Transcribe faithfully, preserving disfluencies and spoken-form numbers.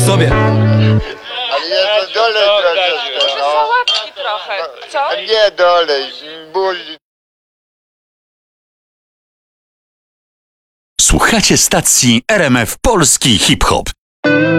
sobie. Ale jeszcze dolej troszeczkę, Może no. sałatki trochę, co? Nie dolej, boli. Słuchacie stacji R M F Polski Hip Hop.